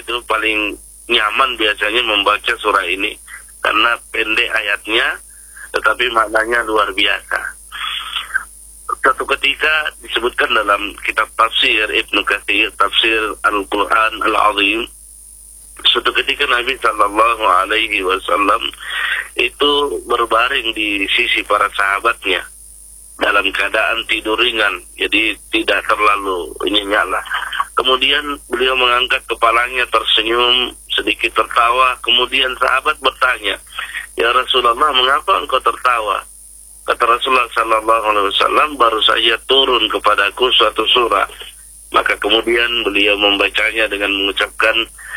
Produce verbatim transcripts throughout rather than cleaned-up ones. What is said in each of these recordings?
itu paling nyaman biasanya membaca surah ini karena pendek ayatnya tetapi maknanya luar biasa. Satu ketika disebutkan dalam kitab tafsir Ibnu Katsir, tafsir Al-Quran Al-Azim, suatu ketika Nabi Shallallahu Alaihi Wasallam itu berbaring di sisi para sahabatnya dalam keadaan tidur ringan, jadi tidak terlalu nyenyak lah. Kemudian beliau mengangkat kepalanya, tersenyum, sedikit tertawa. Kemudian sahabat bertanya, "Ya Rasulullah, mengapa engkau tertawa?" Kata Rasulullah Sallallahu Alaihi Wasallam, "Baru saja turun kepadaku suatu surah." Maka kemudian beliau membacanya dengan mengucapkan,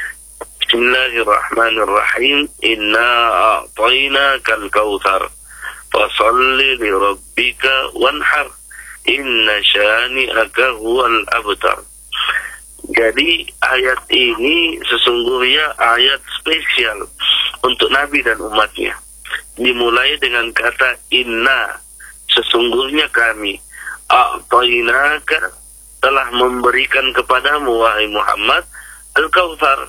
Bismillahirrahmanirrahim, Inna a'tainakal kautsar fasalli li rabbika wanhar inna syani'aka huwal abtar. Jadi ayat ini sesungguhnya ayat spesial untuk Nabi dan umatnya. Dimulai dengan kata inna, sesungguhnya kami, a'tainaka, telah memberikan kepadamu wahai Muhammad al-kautsar.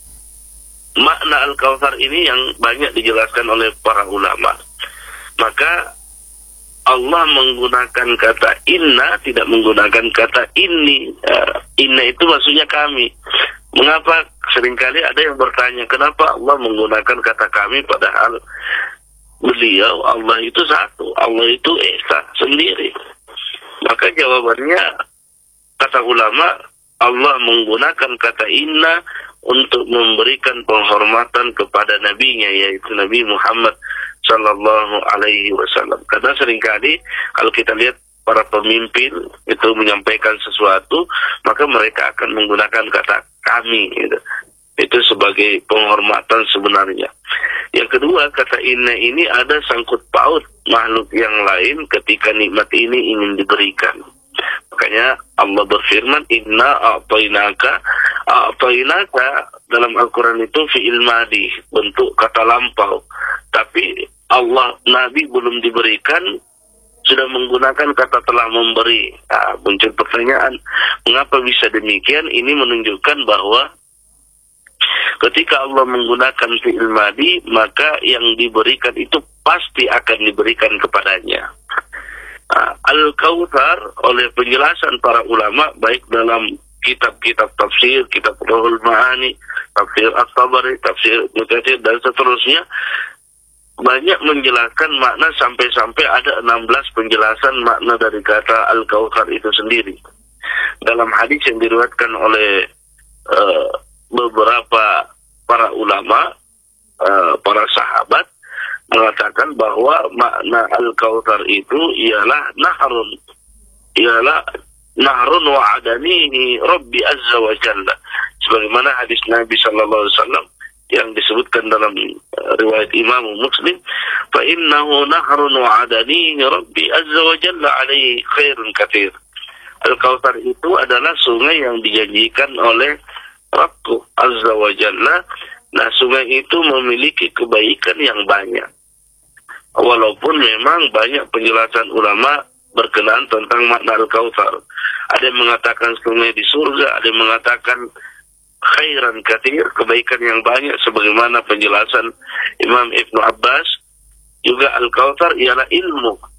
Makna al-kautsar ini yang banyak dijelaskan oleh para ulama. Maka Allah menggunakan kata inna, tidak menggunakan kata ini. Uh, inna itu maksudnya kami. Mengapa seringkali ada yang bertanya, kenapa Allah menggunakan kata kami padahal beliau, Allah itu satu, Allah itu esa sendiri. Maka jawabannya, kata ulama, Allah menggunakan kata inna untuk memberikan penghormatan kepada nabinya, yaitu Nabi Muhammad Sallallahu Alaihi Wasallam. Karena seringkali kalau kita lihat para pemimpin itu menyampaikan sesuatu, maka mereka akan menggunakan kata kami, gitu. Itu sebagai penghormatan sebenarnya. Yang kedua, kata inna ini ada sangkut paut makhluk yang lain ketika nikmat ini ingin diberikan. Makanya Allah berfirman, Inna a'tainaka. A'tainaka dalam Al-Quran itu fi'il madi, bentuk kata lampau. Tapi Allah, Nabi belum diberikan, sudah menggunakan kata telah memberi. Nah, muncul pertanyaan, mengapa bisa demikian? Ini menunjukkan bahwa ketika Allah menggunakan fi'il madi, maka yang diberikan itu pasti akan diberikan kepadanya. Nah, Al-Kautsar oleh penjelasan para ulama, baik dalam kitab-kitab tafsir, kitab Ruhul Ma'ani, tafsir At-Tabari, tafsir Ibnu Katsir, dan seterusnya, banyak menjelaskan makna sampai-sampai ada enam belas penjelasan makna dari kata Al-Kautsar itu sendiri. Dalam hadis yang diriwayatkan oleh uh, beberapa para ulama, uh, para sahabat, mengatakan bahwa makna Al-Kautsar itu ialah nahrun, ialah nahrun wa'adanihi Rabbi Azza wa Jalla, sebagaimana hadis Nabi Sallallahu Alaihi Wasallam yang disebutkan dalam uh, riwayat Imam Muslim, fa innahu nahrun wa'adanihi Rabbi Azza wa Jalla alaihi khairun katsir. Al-Kautsar itu adalah sungai yang dijanjikan oleh Rabbku Azza wa Jalla. Nah, sungai itu memiliki kebaikan yang banyak. Walaupun memang banyak penjelasan ulama berkenaan tentang makna Al-Kautsar. Ada yang mengatakan sungai di surga, ada yang mengatakan khairan katsir, kebaikan yang banyak, sebagaimana penjelasan Imam Ibnu Abbas. Juga Al-Kautsar ialah ilmu.